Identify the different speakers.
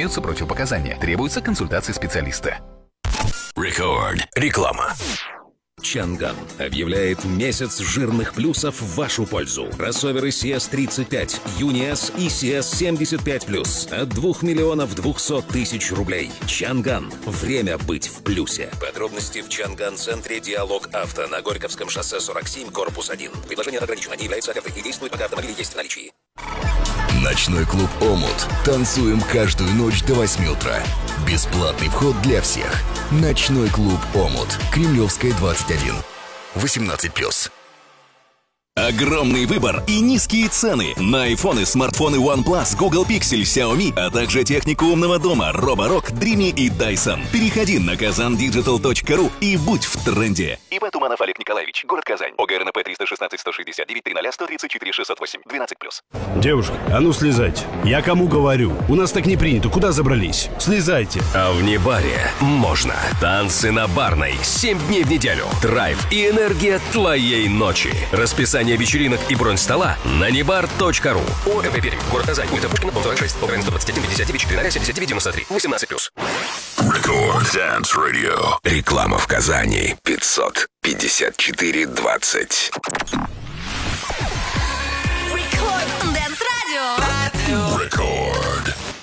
Speaker 1: Имеются противопоказания. Требуется консультация специалиста.
Speaker 2: Record. Реклама. Чанган объявляет месяц жирных плюсов в вашу пользу. Кроссоверы CS35, Юниас и CS75+. От 2 миллионов 200 тысяч рублей. Чанган. Время быть в плюсе. Подробности в Чанган-центре «Диалог Авто» на Горьковском шоссе 47, корпус 1. Предложение ограничено, не является офертой и действует, пока автомобиль есть в наличии.
Speaker 3: Ночной клуб «Омут». Танцуем каждую ночь до 8 утра. Бесплатный вход для всех. Ночной клуб «Омут». Кремлевская, 21. 18+.
Speaker 4: Огромный выбор и низкие цены на айфоны, смартфоны OnePlus, Google Pixel, Xiaomi, а также технику умного дома Roborock, Dreamy и Dyson. Переходи на kazandigital.ru и будь в тренде.
Speaker 5: ИП Туманов Олег Николаевич, город Казань. ОГРНП 316-169-00-134-608, 12+.
Speaker 6: Девушка, а ну слезайте. Я кому говорю? У нас так не принято. Куда забрались? Слезайте.
Speaker 2: А в Небаре можно. Танцы на Барной. 7 дней в неделю. Драйв и энергия твоей ночи. Расписание вечеринок и бронь стола на nebar.ru. ОМП Пермь. Город Казань. Улица Пушкина, дом 46. Украина 121 59 4 79 93 18+.
Speaker 3: Record Dance Radio. Реклама в Казани. 554-20.